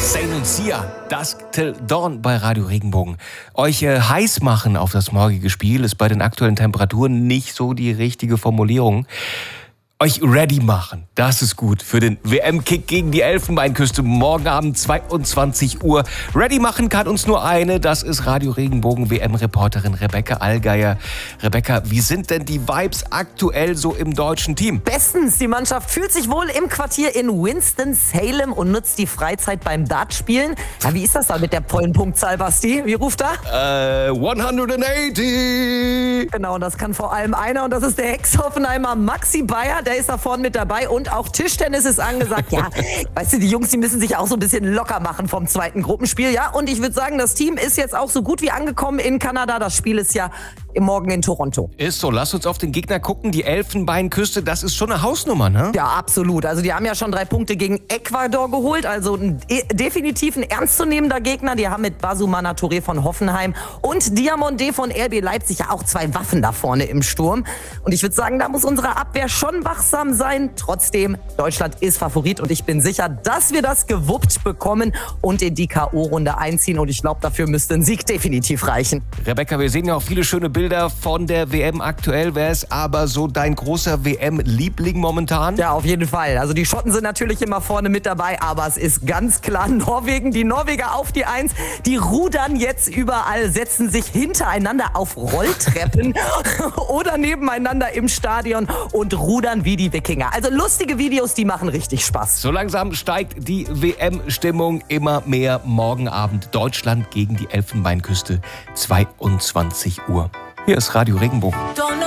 Zayn und Sia, Dusk Till Dawn bei Radio Regenbogen. Euch heiß machen auf das morgige Spiel ist bei den aktuellen Temperaturen nicht so die richtige Formulierung. Euch ready machen, das ist gut für den WM-Kick gegen die Elfenbeinküste morgen Abend 22 Uhr. Ready machen kann uns nur eine, das ist Radio Regenbogen WM-Reporterin Rebecca Allgeier. Rebecca, wie sind denn die Vibes aktuell so im deutschen Team? Bestens, die Mannschaft fühlt sich wohl im Quartier in Winston-Salem und nutzt die Freizeit beim Dartspielen. Ja, wie ist das da mit der vollen Punktzahl, Basti? Wie ruft er? 180! Genau, das kann vor allem einer und das ist der Ex-Hoffenheimer Maxi Bayer. Der ist da vorne mit dabei und auch Tischtennis ist angesagt. Ja, weißt du, die Jungs, die müssen sich auch so ein bisschen locker machen vom zweiten Gruppenspiel. Ja, und ich würde sagen, das Team ist jetzt auch so gut wie angekommen in Kanada. Das Spiel ist ja morgen in Toronto. Ist so, lass uns auf den Gegner gucken. Die Elfenbeinküste, das ist schon eine Hausnummer, ne? Ja, absolut. Also die haben ja schon 3 Punkte gegen Ecuador geholt. Also definitiv ein ernstzunehmender Gegner. Die haben mit Basumana Touré von Hoffenheim und Diamondé von RB Leipzig ja auch 2 Waffen da vorne im Sturm. Und ich würde sagen, da muss unsere Abwehr schon wachsam sein. Trotzdem, Deutschland ist Favorit und ich bin sicher, dass wir das gewuppt bekommen und in die K.O.-Runde einziehen. Und ich glaube, dafür müsste ein Sieg definitiv reichen. Rebecca, wir sehen ja auch viele schöne Bilder von der WM aktuell. Wer ist aber so dein großer WM-Liebling momentan? Ja, auf jeden Fall. Also die Schotten sind natürlich immer vorne mit dabei, aber es ist ganz klar Norwegen. Die Norweger auf die 1. Die rudern jetzt überall, setzen sich hintereinander auf Rolltreppen oder nebeneinander im Stadion und rudern wie die Wikinger. Also lustige Videos, die machen richtig Spaß. So langsam steigt die WM-Stimmung immer mehr. Morgen Abend Deutschland gegen die Elfenbeinküste, 22 Uhr. Hier ist Radio Regenbogen.